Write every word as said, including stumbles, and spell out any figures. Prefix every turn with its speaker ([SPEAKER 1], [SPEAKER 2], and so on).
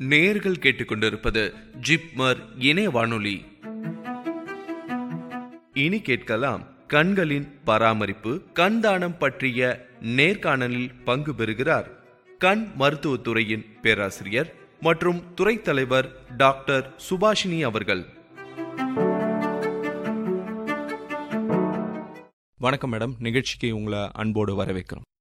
[SPEAKER 1] நேயர்கள் கேட்டுக்கொண்டிருப்பது ஜிப்மர் இணைய வானொலி. இனி கேட்கலாம் கண்களின் பராமரிப்பு, கண் தானம் பற்றிய நேர்காணலில் பங்கு பெறுகிறார் கண் மருத்துவத்துறையின் பேராசிரியர் மற்றும் துறை தலைவர் டாக்டர் சுபாஷினி அவர்கள்.
[SPEAKER 2] வணக்கம் மேடம், நிகழ்ச்சிக்கு உங்களை அன்போடு வரவேற்கிறோம்.